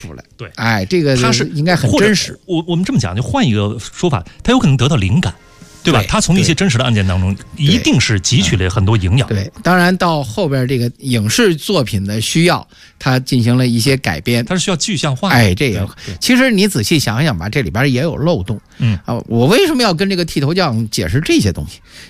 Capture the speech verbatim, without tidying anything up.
出来。 对， 哎，这个它是应该很真实。 我我们这么讲，就换一个说法，他有可能得到灵感。对吧？ 对他从一些真实的案件当中，一定是汲取了很多营养。 对，当然到后边这个影视作品的需要，他进行了一些改编， 它是需要具象化的。 哎，这也其实你仔细想想吧，这里边也有漏洞。 嗯啊，我为什么要跟这个剃头匠解释这些东西？